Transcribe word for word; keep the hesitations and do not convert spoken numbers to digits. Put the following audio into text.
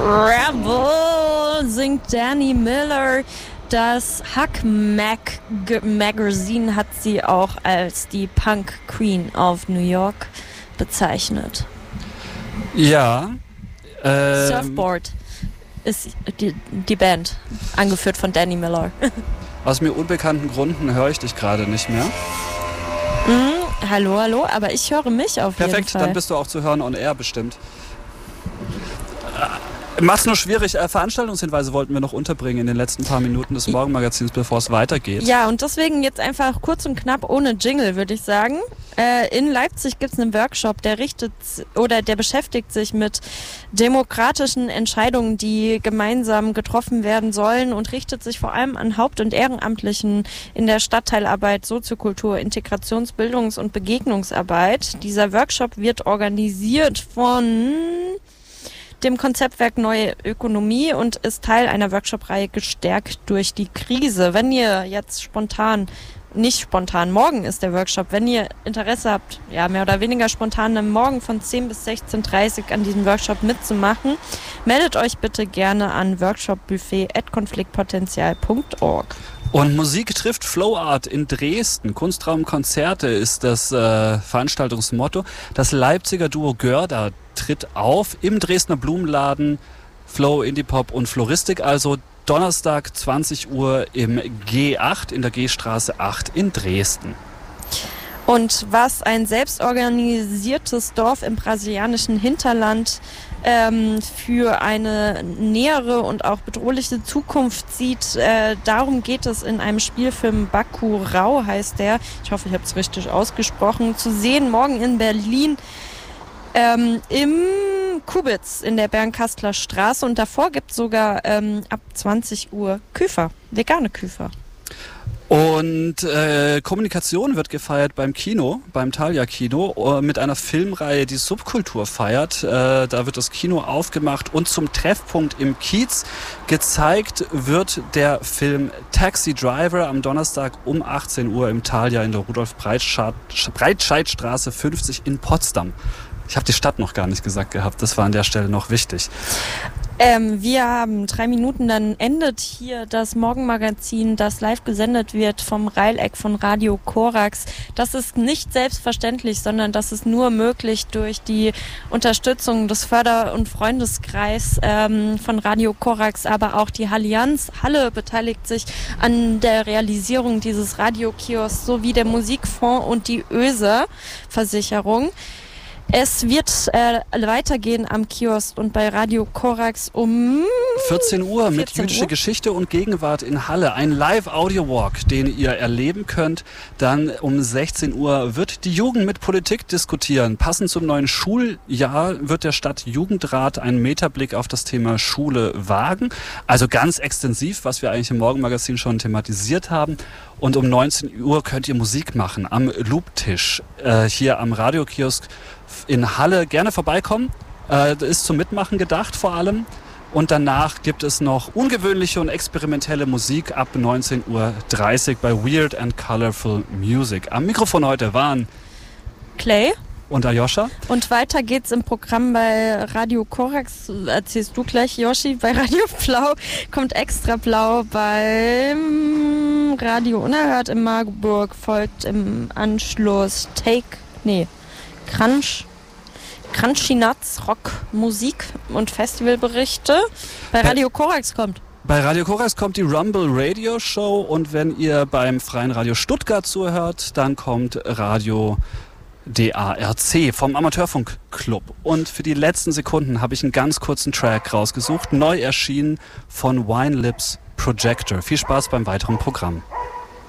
Rebel singt Danny Miller. Das Hack Mac Magazine hat sie auch als die Punk Queen of New York bezeichnet. Ja. Ähm, Surfboard ist die, die Band, angeführt von Danny Miller. Aus mir unbekannten Gründen höre ich dich gerade nicht mehr. Mm, hallo, hallo, aber ich höre mich auf Perfekt, jeden Fall. dann bist du auch zu hören on air bestimmt. Macht's nur schwierig. Äh, Veranstaltungshinweise wollten wir noch unterbringen in den letzten paar Minuten des Morgenmagazins, bevor es weitergeht. Ja, und deswegen jetzt einfach kurz und knapp ohne Jingle, würde ich sagen. Äh, in Leipzig gibt es einen Workshop, der richtet oder der beschäftigt sich mit demokratischen Entscheidungen, die gemeinsam getroffen werden sollen und richtet sich vor allem an Haupt- und Ehrenamtlichen in der Stadtteilarbeit, Soziokultur, Integrations-, Bildungs- und Begegnungsarbeit. Dieser Workshop wird organisiert von dem Konzeptwerk Neue Ökonomie und ist Teil einer Workshop-Reihe Gestärkt durch die Krise. Wenn ihr jetzt spontan, nicht spontan, morgen ist der Workshop, wenn ihr Interesse habt, ja mehr oder weniger spontan am Morgen von zehn bis sechzehn Uhr dreißig an diesem Workshop mitzumachen, meldet euch bitte gerne an workshopbuffet at konfliktpotenzial punkt org. Und Musik trifft Flow Art in Dresden. Kunstraumkonzerte ist das äh, Veranstaltungsmotto. Das Leipziger Duo Görda tritt auf im Dresdner Blumenladen. Flow, Indie Pop und Floristik. Also Donnerstag zwanzig Uhr im G acht in der G-Straße acht in Dresden. Und was ein selbstorganisiertes Dorf im brasilianischen Hinterland ähm, für eine nähere und auch bedrohliche Zukunft sieht, äh, darum geht es in einem Spielfilm. Bacurau heißt der. Ich hoffe, ich habe es richtig ausgesprochen. Zu sehen morgen in Berlin ähm, im Kubitz in der Bernkastler Straße. Und davor gibt es sogar ähm, ab zwanzig Uhr Küfer, vegane Küfer. Und äh, Kommunikation wird gefeiert beim Kino, beim Thalia Kino, äh, mit einer Filmreihe, die Subkultur feiert. Äh, da wird das Kino aufgemacht und zum Treffpunkt im Kiez gezeigt wird der Film Taxi Driver am Donnerstag um achtzehn Uhr im Thalia in der Rudolf-Breitscheid-Straße fünfzig in Potsdam. Ich habe die Stadt noch gar nicht gesagt gehabt, das war an der Stelle noch wichtig. Ähm, wir haben drei Minuten, dann endet hier das Morgenmagazin, das live gesendet wird vom Reileck von Radio Korax. Das ist nicht selbstverständlich, sondern das ist nur möglich durch die Unterstützung des Förder- und Freundeskreis ähm, von Radio Korax, aber auch die Allianz Halle beteiligt sich an der Realisierung dieses Radiokiosks sowie der Musikfonds und die Öse-Versicherung. Es wird äh, weitergehen am Kiosk und bei Radio Korax um vierzehn Uhr mit vierzehn jüdische Uhr. Geschichte und Gegenwart in Halle. Ein Live-Audio-Walk, den ihr erleben könnt. Dann um sechzehn Uhr wird die Jugend mit Politik diskutieren. Passend zum neuen Schuljahr wird der Stadtjugendrat einen Meterblick auf das Thema Schule wagen. Also ganz extensiv, was wir eigentlich im Morgenmagazin schon thematisiert haben. Und um neunzehn Uhr könnt ihr Musik machen am Looptisch äh, hier am Radiokiosk in Halle. Gerne vorbeikommen. Äh, das ist zum Mitmachen gedacht vor allem. Und danach gibt es noch ungewöhnliche und experimentelle Musik ab neunzehn Uhr dreißig bei Weird and Colorful Music. Am Mikrofon heute waren Clay und Ayosha. Und weiter geht's im Programm bei Radio Korax. Erzählst du gleich, Yoshi. Bei Radio Blau kommt Extra Blau. Beim Radio Unerhört in Marburg folgt im Anschluss Take, nee, Crunch, Crunchy Nuts, Rock, Musik und Festivalberichte. Bei Radio Korax kommt. Bei Radio Korax kommt die Rumble Radio Show und wenn ihr beim Freien Radio Stuttgart zuhört, dann kommt Radio D A R C vom Amateurfunkclub. Und für die letzten Sekunden habe ich einen ganz kurzen Track rausgesucht, neu erschienen von Wine Lips Projector. Viel Spaß beim weiteren Programm.